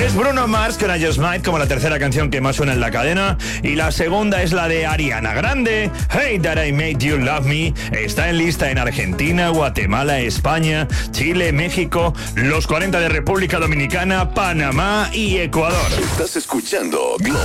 Es Bruno Mars con I Just Might como la tercera canción que más suena en la cadena, y la segunda es la de Ariana Grande, Hey That I Made You Love Me. Está en lista en Argentina, Guatemala, España, Chile, México, los 40 de República Dominicana, Panamá y Ecuador. Estás escuchando Globo